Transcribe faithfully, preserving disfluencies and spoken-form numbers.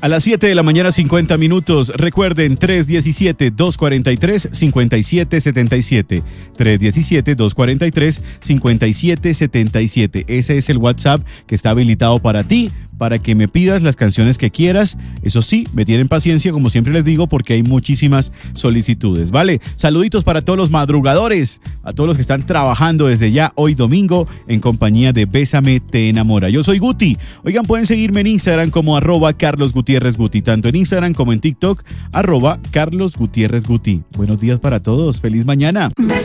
A las siete de la mañana, cincuenta minutos. Recuerden, tres uno siete, dos cuatro tres, cinco siete siete siete. tres uno siete, dos cuatro tres, cinco siete siete siete. Ese es el WhatsApp que está habilitado para ti, para que me pidas las canciones que quieras. Eso sí, me tienen paciencia, como siempre les digo, porque hay muchísimas solicitudes, ¿vale? Saluditos para todos los madrugadores, a todos los que están trabajando desde ya hoy domingo en compañía de Bésame Te Enamora. Yo soy Guti. Oigan, pueden seguirme en Instagram como arroba Carlos Gutiérrez Guti, tanto en Instagram como en TikTok, arroba Carlos Gutiérrez Guti. Buenos días para todos. Feliz mañana.